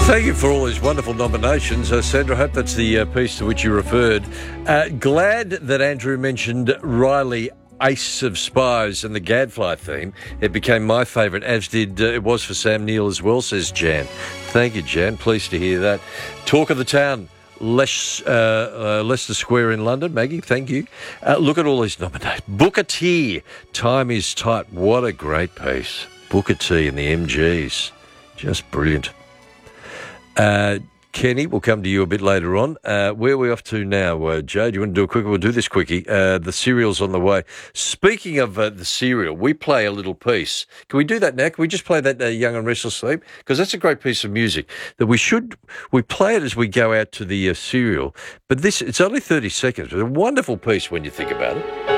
Thank you for all these wonderful nominations, Sandra. I hope that's the piece to which you referred. Glad that Andrew mentioned Riley Ace of Spies and the Gadfly theme. It became my favourite, as did it was for Sam Neill as well, says Jan. Thank you, Jan. Pleased to hear that. Talk of the town. Leicester Square in London. Maggie, thank you. Look at all these nominations. Booker T. Time is Tight. What a great piece. Booker T and the MGs. Just brilliant. Kenny, we'll come to you a bit later on. Where are we off to now, Joe? Do you want to do a quickie? We'll do this quickie. The cereal's on the way. Speaking of the cereal, we play a little piece. Can we do that now? Can we just play that Young and Restless theme? Because that's a great piece of music that we play it as we go out to the cereal. But it's only 30 seconds. It's a wonderful piece when you think about it.